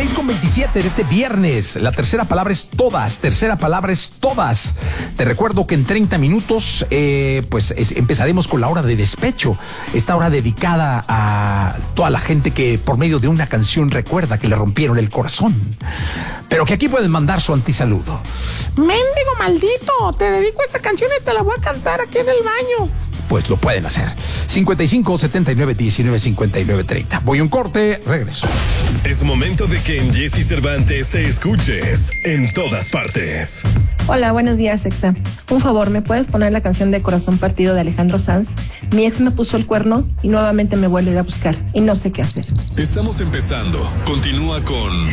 6:27 de este viernes. La tercera palabra es todas. Te recuerdo que en 30 minutos empezaremos con la hora de despecho. Esta hora dedicada a toda la gente que por medio de una canción recuerda que le rompieron el corazón. Pero que aquí pueden mandar su antisaludo. Mendigo maldito, te dedico esta canción y te la voy a cantar aquí en el baño. Pues lo pueden hacer. 55 79 19 59 30. Voy a un corte, regreso. Es momento de que en Jessy Cervantes te escuches en todas partes. Hola, buenos días, Exa. Un favor, ¿me puedes poner la canción de Corazón Partido de Alejandro Sanz? Mi ex me puso el cuerno y nuevamente me vuelve a ir a buscar y no sé qué hacer. Estamos empezando. Continúa con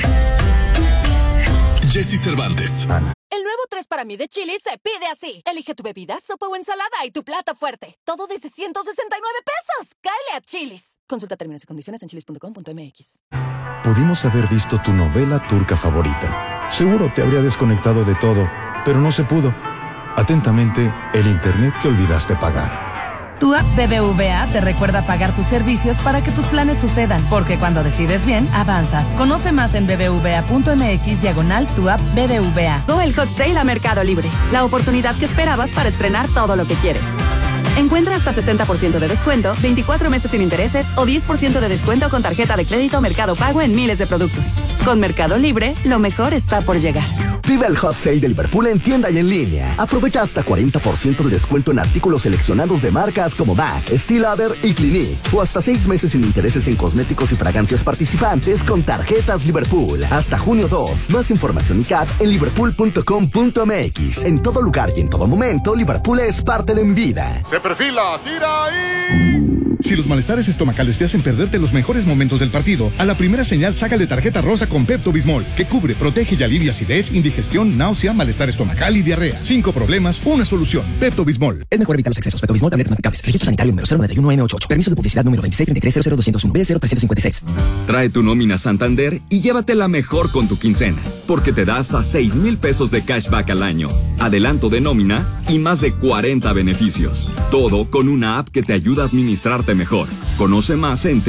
Jessy Cervantes. El nuevo 3 para mí de Chili's se pide así. Elige tu bebida, sopa o ensalada y tu plato fuerte. Todo desde 169 pesos. ¡Cáele a Chili's! Consulta términos y condiciones en chili's.com.mx. Pudimos haber visto tu novela turca favorita. Seguro te habría desconectado de todo, pero no se pudo. Atentamente, el internet que olvidaste pagar. Tu app BBVA te recuerda pagar tus servicios para que tus planes sucedan, porque cuando decides bien, avanzas. Conoce más en bbva.mx/tu app BBVA. Todo el hot sale a Mercado Libre. La oportunidad que esperabas para estrenar todo lo que quieres. Encuentra hasta 60% de descuento, 24 meses sin intereses o 10% de descuento con tarjeta de crédito Mercado Pago en miles de productos. Con Mercado Libre, lo mejor está por llegar. Vive el hot sale de Liverpool en tienda y en línea. Aprovecha hasta 40% de descuento en artículos seleccionados de marcas como MAC, Steel Lauder y Clinique. O hasta 6 meses sin intereses en cosméticos y fragancias participantes con tarjetas Liverpool. Hasta junio 2. Más información y CAT en liverpool.com.mx. En todo lugar y en todo momento, Liverpool es parte de mi vida. Se perfila, tira ahí. Si los malestares estomacales te hacen perderte los mejores momentos del partido, a la primera señal sácale tarjeta rosa con Pepto-Bismol, que cubre, protege y alivia acidez, indigestión, náusea, malestar estomacal y diarrea. 5 problemas, una solución. Pepto-Bismol. Es mejor evitar los excesos. Pepto-Bismol, tabletas masticables. Registro sanitario número 091-988. Permiso de publicidad número 2633-00201 B0356. Trae tu nómina Santander y llévatela mejor con tu quincena, porque te da hasta 6,000 pesos de cashback al año, adelanto de nómina y más de 40 beneficios. Todo con una app que te ayuda a administrarte mejor. Conoce más en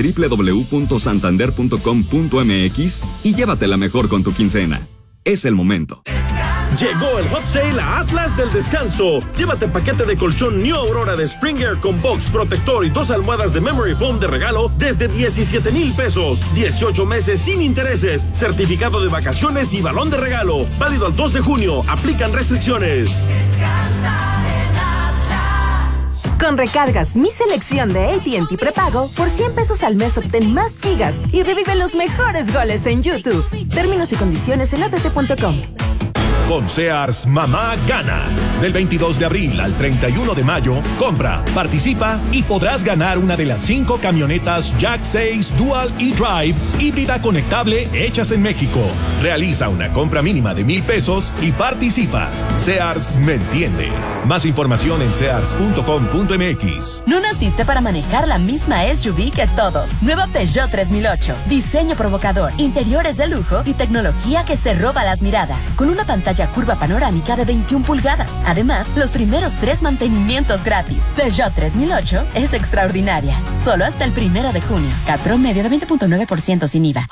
www.santander.com.mx y llévatela mejor con tu quincena. Es el momento. Llegó el hot sale a Atlas del Descanso. Llévate paquete de colchón New Aurora de Springer con box, protector y 2 almohadas de Memory Foam de regalo desde 17,000 pesos. 18 meses sin intereses. Certificado de vacaciones y balón de regalo. Válido al 2 de junio. Aplican restricciones. Con recargas Mi Selección de AT&T Prepago, por 100 pesos al mes obtén más gigas y revive los mejores goles en YouTube. Términos y condiciones en att.com. Con Sears, mamá gana. Del 22 de abril al 31 de mayo, compra, participa y podrás ganar una de las 5 camionetas Jack 6 Dual e-Drive híbrida conectable hechas en México. Realiza una compra mínima de 1,000 pesos y participa. Sears me entiende. Más información en sears.com.mx. No naciste para manejar la misma SUV que todos. Nueva Peugeot 3008. Diseño provocador, interiores de lujo y tecnología que se roba las miradas. Con una pantalla curva panorámica de 21 pulgadas. Además, los primeros 3 mantenimientos gratis. Peugeot 3008 es extraordinaria. Solo hasta el 1 de junio. CAT promedio de 20.9% sin IVA.